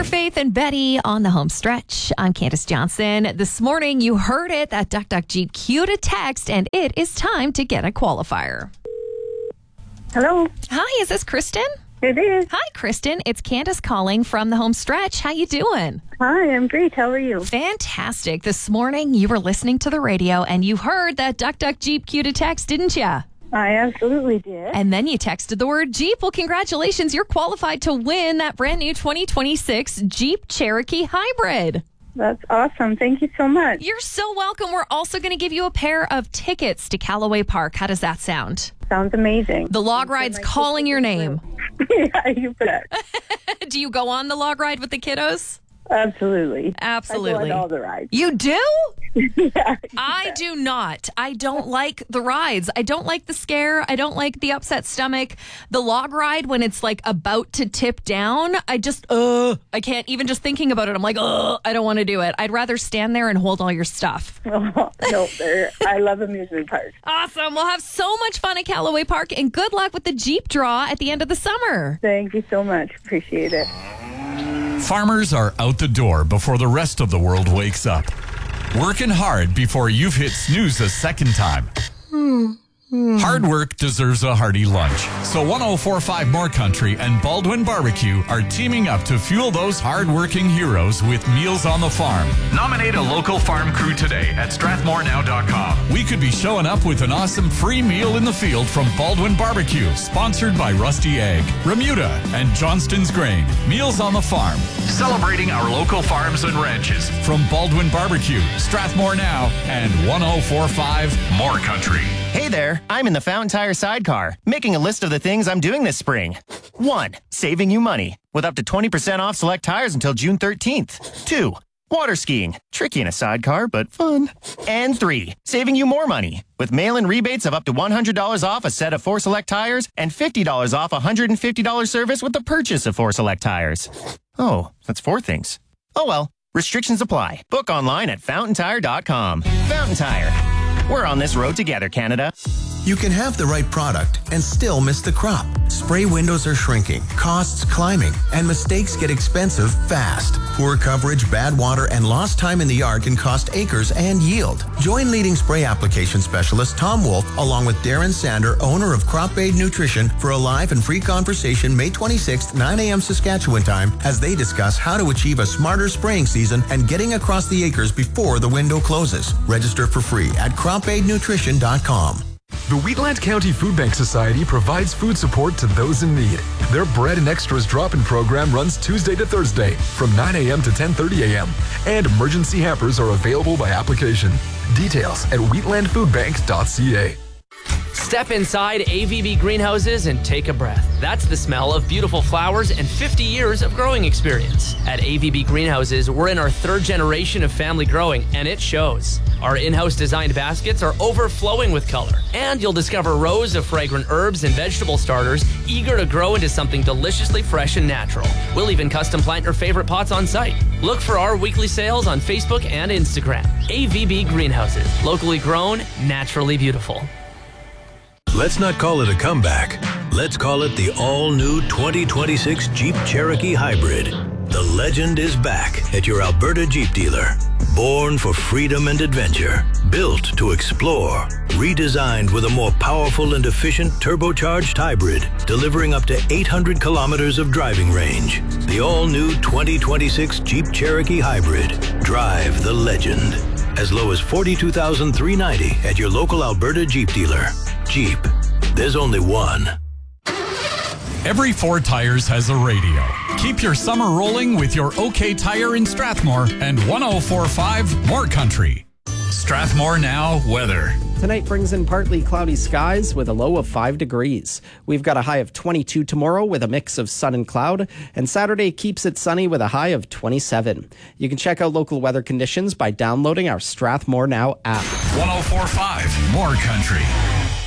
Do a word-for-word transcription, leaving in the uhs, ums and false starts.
Taylor, Faith, and Betty on the home stretch. I'm Candace Johnson. This morning, you heard it. That Duck Duck Jeep cued a text, and it is time to get a qualifier. Hello. Hi, is this Kristen? It is. Hi, Kristen. It's Candace calling from the home stretch. How you doing? Hi, I'm great. How are you? Fantastic. This morning, you were listening to the radio, and you heard that Duck Duck Jeep cued a text, didn't you? I absolutely did. And then you texted the word Jeep. Well, congratulations. You're qualified to win that brand new twenty twenty-six Jeep Cherokee Hybrid. That's awesome. Thank you so much. You're so welcome. We're also going to give you a pair of tickets to Callaway Park. How does that sound? Sounds amazing. The log ride's calling your name. Yeah, you bet. Do you go on the log ride with the kiddos? Absolutely. Absolutely. I go on all the rides. You do? Yeah, I do not. I don't like the rides. I don't like the scare. I don't like the upset stomach. The log ride, when it's like about to tip down, I just, uh, I can't even just thinking about it. I'm like, uh, I don't want to do it. I'd rather stand there and hold all your stuff. Oh, no, they're- I love amusement parks. Awesome. We'll have so much fun at Callaway Park, and good luck with the Jeep draw at the end of the summer. Thank you so much. Appreciate it. Farmers are out the door before the rest of the world wakes up. Working hard before you've hit snooze a second time. Hard work deserves a hearty lunch. So one oh four point five More Country and Baldwin Barbecue are teaming up to fuel those hard-working heroes with Meals on the Farm. Nominate a local farm crew today at strathmore now dot com. We could be showing up with an awesome free meal in the field from Baldwin Barbecue, sponsored by Rusty Egg, Remuda, and Johnston's Grain. Meals on the Farm, celebrating our local farms and ranches. From Baldwin Barbecue, Strathmore Now, and one oh four point five More Country. Hey there, I'm in the Fountain Tire sidecar, making a list of the things I'm doing this spring. One, saving you money, with up to twenty percent off select tires until June thirteenth. Two, water skiing, tricky in a sidecar, but fun. And three, saving you more money, with mail-in rebates of up to one hundred dollars off a set of four select tires and fifty dollars off a one hundred fifty dollars service with the purchase of four select tires. Oh, that's four things. Oh well, restrictions apply. Book online at fountain tire dot com. Fountain Tire. We're on this road together, Canada. You can have the right product and still miss the crop. Spray windows are shrinking, costs climbing, and mistakes get expensive fast. Poor coverage, bad water, and lost time in the yard can cost acres and yield. Join leading spray application specialist Tom Wolf along with Darren Sander, owner of Crop Aid Nutrition, for a live and free conversation May twenty-sixth, nine a.m. Saskatchewan time, as they discuss how to achieve a smarter spraying season and getting across the acres before the window closes. Register for free at crop aid nutrition dot com. The Wheatland County Food Bank Society provides food support to those in need. Their Bread and Extras drop-in program runs Tuesday to Thursday from nine a.m. to ten thirty a.m. And emergency hampers are available by application. Details at wheatland food bank dot c a. Step inside A V B Greenhouses and take a breath. That's the smell of beautiful flowers and fifty years of growing experience. At A V B Greenhouses, we're in our third generation of family growing, and it shows. Our in-house designed baskets are overflowing with color, and you'll discover rows of fragrant herbs and vegetable starters eager to grow into something deliciously fresh and natural. We'll even custom plant your favorite pots on site. Look for our weekly sales on Facebook and Instagram. A V B Greenhouses, locally grown, naturally beautiful. Let's not call it a comeback. Let's call it the all-new twenty twenty-six Jeep Cherokee Hybrid. The legend is back at your Alberta Jeep dealer. Born for freedom and adventure, built to explore, redesigned with a more powerful and efficient turbocharged hybrid, delivering up to eight hundred kilometers of driving range. The all-new twenty twenty-six Jeep Cherokee Hybrid. Drive the legend. As low as forty-two thousand three hundred ninety dollars at your local Alberta Jeep dealer. Jeep. There's only one. Every Ford Tires has a radio. Keep your summer rolling with your OK Tire in Strathmore and one oh four point five More Country. Strathmore Now weather. Tonight brings in partly cloudy skies with a low of five degrees. We've got a high of twenty-two tomorrow with a mix of sun and cloud, and Saturday keeps it sunny with a high of twenty-seven. You can check out local weather conditions by downloading our Strathmore Now app. one oh four point five More Country.